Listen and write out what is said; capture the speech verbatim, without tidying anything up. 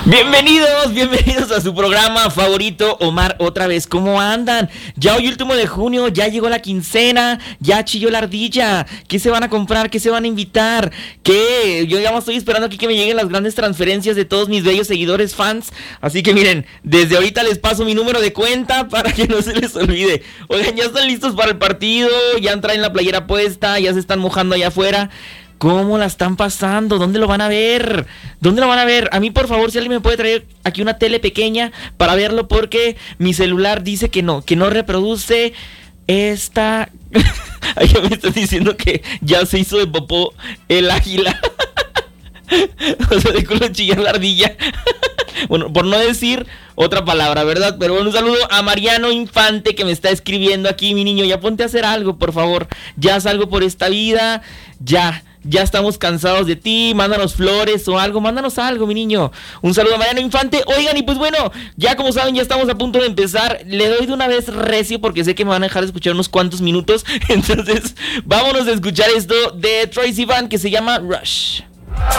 Bienvenidos, bienvenidos a su programa favorito, Omar Otra Vez. ¿Cómo andan? Ya hoy último de junio, ya llegó la quincena, ya chilló la ardilla. ¿Qué se van a comprar? ¿Qué se van a invitar? ¿Qué? Yo ya me estoy esperando aquí que me lleguen las grandes transferencias de todos mis bellos seguidores fans. Así que miren, desde ahorita les paso mi número de cuenta para que no se les olvide. Oigan, ya están listos para el partido, ya traen la playera puesta, ya se están mojando allá afuera. ¿Cómo la están pasando? ¿Dónde lo van a ver? ¿Dónde lo van a ver? A mí, por favor, si alguien me puede traer aquí una tele pequeña para verlo, porque mi celular dice que no, que no reproduce esta... Ay, ya me están diciendo que ya se hizo de popó el águila. O sea, de culo chillar la ardilla. Bueno, por no decir otra palabra, ¿verdad? Pero bueno, un saludo a Mariano Infante, que me está escribiendo aquí. Mi niño, ya ponte a hacer algo, por favor. Ya salgo por esta vida, ya... Ya estamos cansados de ti, mándanos flores o algo, mándanos algo, mi niño. Un saludo a Mariano Infante. Oigan, y pues bueno, ya como saben, ya estamos a punto de empezar. Le doy de una vez recio porque sé que me van a dejar escuchar unos cuantos minutos. Entonces, vámonos a escuchar esto de Troye Sivan que se llama Rush.